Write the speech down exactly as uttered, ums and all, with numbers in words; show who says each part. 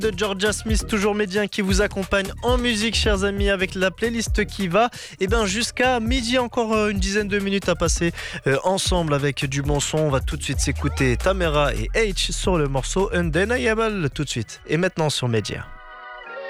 Speaker 1: de Georgia Smith, toujours médien qui vous accompagne en musique, chers amis, avec la playlist qui va et ben, jusqu'à midi, encore euh, une dizaine de minutes à passer euh, ensemble avec du bon son. On va tout de suite s'écouter Tamera et H sur le morceau Undeniable, tout de suite. Et maintenant sur Média.